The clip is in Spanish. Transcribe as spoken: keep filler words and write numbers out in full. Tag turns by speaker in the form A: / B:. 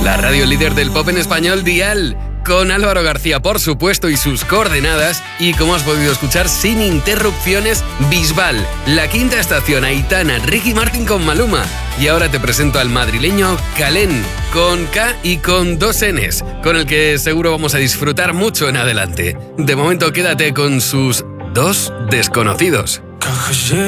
A: La radio líder del pop en español, Dial. Con Álvaro García, por supuesto, y sus coordenadas. Y como has podido escuchar, sin interrupciones, Bisbal, La Quinta Estación, Aitana, Ricky Martin con Maluma. Y ahora te presento al madrileño Kalén, con K y con dos Ns, con el que seguro vamos a disfrutar mucho en adelante. De momento, quédate con sus Dos Desconocidos.